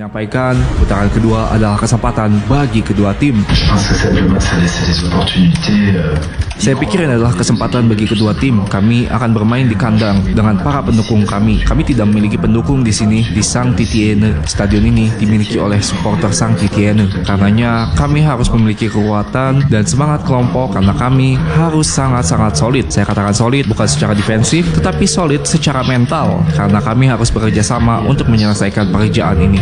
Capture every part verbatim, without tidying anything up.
menyampaikan putaran kedua adalah kesempatan bagi kedua tim. Saya pikir ini adalah kesempatan bagi kedua tim. Kami akan bermain di kandang dengan para pendukung kami. Kami tidak memiliki pendukung di sini di Saint-Étienne. Stadion ini dimiliki oleh supporter Saint-Étienne. Karenanya kami harus memiliki kekuatan dan semangat kelompok karena kami harus sangat-sangat solid. Saya katakan solid bukan secara defensif, tetapi solid secara mental karena kami harus bekerja sama untuk menyelesaikan pekerjaan ini.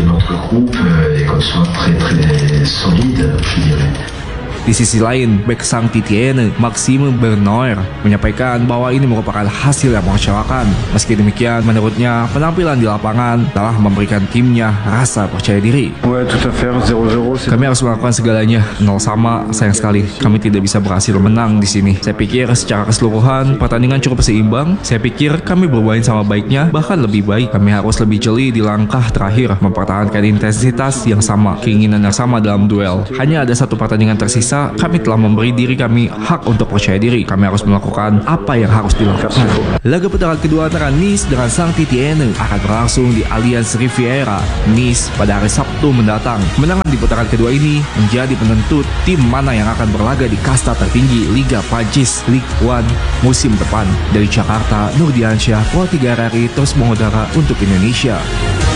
Di sisi lain, bek Saint-Étienne, Maxime Bernauer, menyampaikan bahwa ini merupakan hasil yang mengecewakan. Meski demikian, menurutnya penampilan di lapangan telah memberikan timnya rasa percaya diri. Kami harus melakukan segalanya. Nol sama, sayang sekali. Kami tidak bisa berhasil menang di sini. Saya pikir secara keseluruhan, pertandingan cukup seimbang. Saya pikir kami bermain sama baiknya, bahkan lebih baik. Kami harus lebih jeli di langkah terakhir, mempertahankan intensitas yang sama, keinginan yang sama dalam duel. Hanya ada satu pertandingan tersisa. Kami telah memberi diri kami hak untuk percaya diri. Kami harus melakukan apa yang harus dilakukan. Laga putaran kedua antara Nice dengan Saint-Étienne akan berlangsung di Allianz Riviera, Nice pada hari Sabtu mendatang. Kemenangan di putaran kedua ini menjadi penentu tim mana yang akan berlaga di kasta tertinggi Liga Prancis Ligue satu musim depan. Dari Jakarta, Nurdiansyah, Pro tiga R R I terus mengudara untuk Indonesia.